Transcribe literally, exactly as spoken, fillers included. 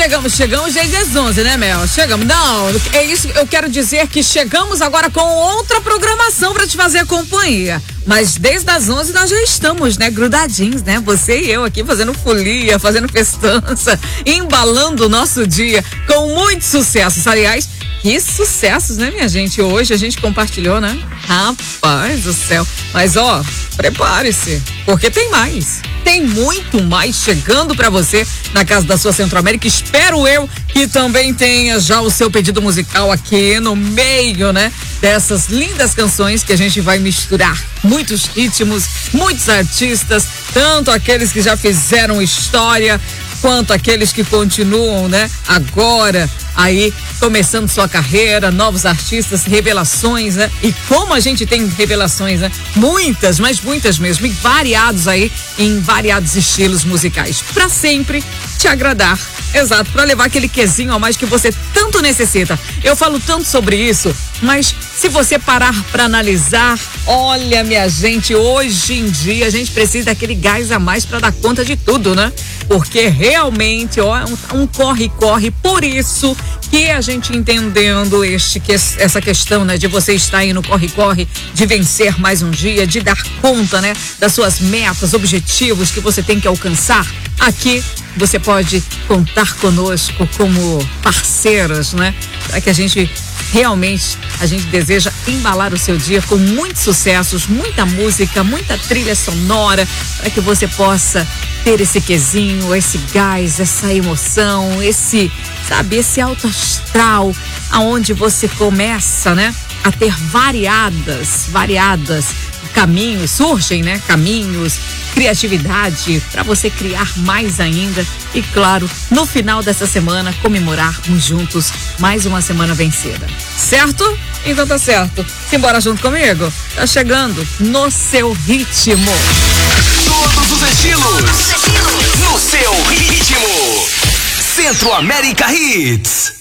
chegamos, chegamos desde as onze, né, Mel? Chegamos. Não, é isso, eu quero dizer que chegamos agora com outra programação pra te fazer companhia. Mas desde as onze nós já estamos, né, grudadinhos, né? Você e eu aqui fazendo folia, fazendo festança, embalando o nosso dia com muitos sucessos. Aliás, que sucessos, né, minha gente? Hoje a gente compartilhou, né? Rapaz do céu. Mas, ó, prepare-se, porque tem mais. Tem muito mais chegando pra você na casa da sua Centro-América. Espero eu que também tenha já o seu pedido musical aqui no meio, né? Dessas lindas canções que a gente vai misturar. Muitos ritmos, muitos artistas, tanto aqueles que já fizeram história, quanto aqueles que continuam, né? Agora, aí, começando sua carreira, novos artistas, revelações, né? E como a gente tem revelações, né? Muitas, mas muitas mesmo, e variados aí, em variados estilos musicais. Pra sempre te agradar. Exato, pra levar aquele quesinho a mais que você tanto necessita. Eu falo tanto sobre isso, mas se você parar pra analisar, olha, minha gente, hoje em dia a gente precisa daquele gás a mais pra dar conta de tudo, né? Porque realmente, ó, um corre-corre, por isso que a gente entendendo este, que, essa questão, né, de você estar aí no corre-corre, de vencer mais um dia, de dar conta, né, das suas metas, objetivos que você tem que alcançar, aqui você pode contar conosco como parceiros, né, para que a gente realmente, a gente deseja embalar o seu dia com muitos sucessos, muita música, muita trilha sonora, para que você possa ter esse quesinho, esse gás, essa emoção, esse, sabe, esse alto astral, aonde você começa, né, a ter variadas, variadas caminhos, surgem, né, caminhos, criatividade para você criar mais ainda e, claro, no final dessa semana comemorarmos juntos mais uma semana vencida. Certo? Então tá certo. Simbora junto comigo? Tá chegando no seu ritmo. Todos os estilos. No seu ritmo. Centro-América Hits.